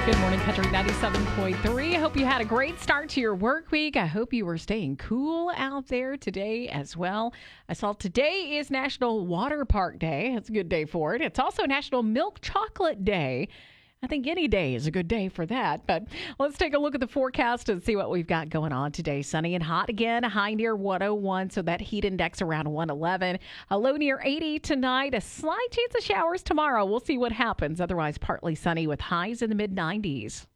Good morning, Country 97.3. I hope you had a great start to your work week. I hope you were staying cool out there today as well. I saw today is National Water Park Day. It's a good day for it. It's also National Milk Chocolate Day. I think any day is a good day for that. But let's take a look at the forecast and see what we've got going on today. Sunny and hot again, a high near 101, so that heat index around 111. A low near 80 tonight, a slight chance of showers tomorrow. We'll see what happens. Otherwise, partly sunny with highs in the mid-90s.